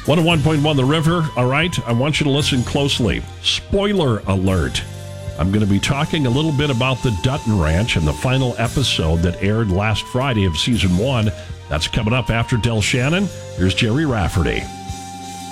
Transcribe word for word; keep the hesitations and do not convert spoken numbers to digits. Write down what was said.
one oh one point one The River. All right, I want you to listen closely. Spoiler alert. I'm going to be talking a little bit about the Dutton Ranch and the final episode that aired last Friday of season one. That's coming up after Del Shannon. Here's Jerry Rafferty.